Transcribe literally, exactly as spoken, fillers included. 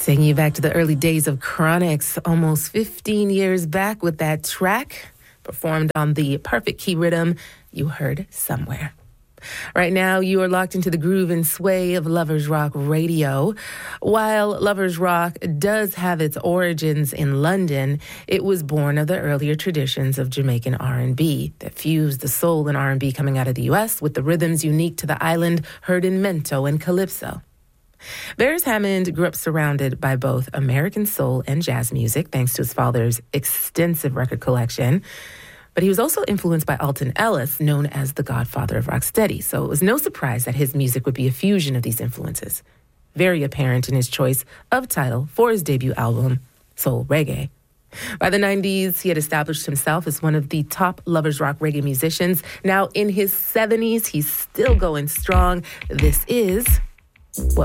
Taking you back to the early days of Chronixx, almost fifteen years back with that track performed on the Perfect Key rhythm you heard somewhere. Right now, you are locked into the groove and sway of Lovers Rock Radio. While Lovers Rock does have its origins in London, it was born of the earlier traditions of Jamaican R and B that fused the soul and R and B coming out of the U S with the rhythms unique to the island heard in mento and calypso. Beres Hammond grew up surrounded by both American soul and jazz music, thanks to his father's extensive record collection. But he was also influenced by Alton Ellis, known as the godfather of rocksteady. So it was no surprise that his music would be a fusion of these influences. Very apparent in his choice of title for his debut album, Soul Reggae. By the nineties, he had established himself as one of the top Lovers Rock reggae musicians. Now in his seventies, he's still going strong. This is What